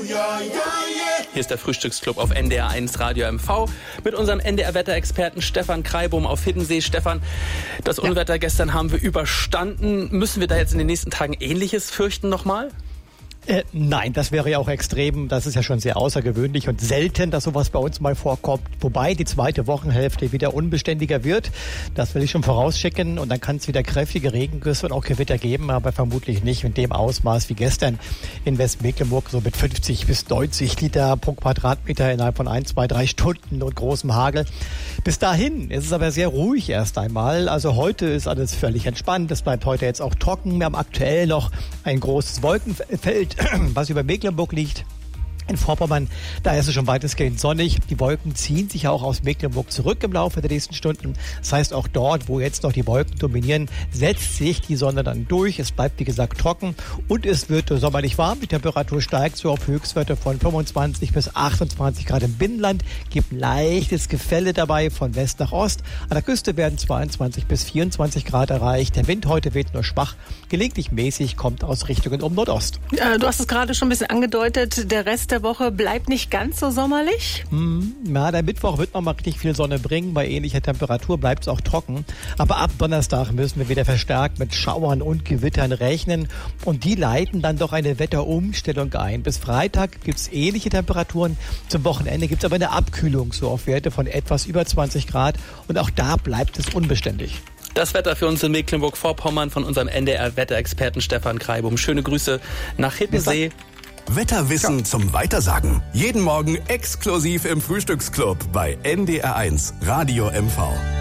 Hier ist der Frühstücksclub auf NDR1 Radio MV mit unserem NDR-Wetterexperten Stefan Kreibum auf Hiddensee. Stefan, das Unwetter gestern haben wir überstanden. Müssen wir da jetzt in den nächsten Tagen Ähnliches fürchten nochmal? Nein, das wäre ja auch extrem. Das ist ja schon sehr außergewöhnlich und selten, dass sowas bei uns mal vorkommt. Wobei die zweite Wochenhälfte wieder unbeständiger wird. Das will ich schon vorausschicken. Und dann kann es wieder kräftige Regengüsse und auch Gewitter geben, aber vermutlich nicht in dem Ausmaß wie gestern in Westmecklenburg, so mit 50 bis 90 Liter pro Quadratmeter innerhalb von 1, 2, 3 Stunden und großem Hagel. Bis dahin ist es aber sehr ruhig erst einmal. Also heute ist alles völlig entspannt. Es bleibt heute jetzt auch trocken. Wir haben aktuell noch ein großes Wolkenfeld, was über Mecklenburg liegt. In Vorpommern, da ist es schon weitestgehend sonnig. Die Wolken ziehen sich auch aus Mecklenburg zurück im Laufe der nächsten Stunden. Das heißt, auch dort, wo jetzt noch die Wolken dominieren, setzt sich die Sonne dann durch. Es bleibt, wie gesagt, trocken und es wird sommerlich warm. Die Temperatur steigt so auf Höchstwerte von 25 bis 28 Grad im Binnenland. Gibt leichtes Gefälle dabei von West nach Ost. An der Küste werden 22 bis 24 Grad erreicht. Der Wind heute weht nur schwach. Gelegentlich mäßig, kommt aus Richtungen um Nordost. Du hast es gerade schon ein bisschen angedeutet. Der Rest der Woche bleibt nicht ganz so sommerlich? Ja, der Mittwoch wird noch mal richtig viel Sonne bringen. Bei ähnlicher Temperatur bleibt es auch trocken. Aber ab Donnerstag müssen wir wieder verstärkt mit Schauern und Gewittern rechnen. Und die leiten dann doch eine Wetterumstellung ein. Bis Freitag gibt es ähnliche Temperaturen. Zum Wochenende gibt es aber eine Abkühlung, so auf Werte von etwas über 20 Grad. Und auch da bleibt es unbeständig. Das Wetter für uns in Mecklenburg-Vorpommern von unserem NDR-Wetterexperten Stefan Kreibum. Schöne Grüße nach Hiddensee. Wetterwissen zum Weitersagen. Jeden Morgen exklusiv im Frühstücksclub bei NDR1 Radio MV.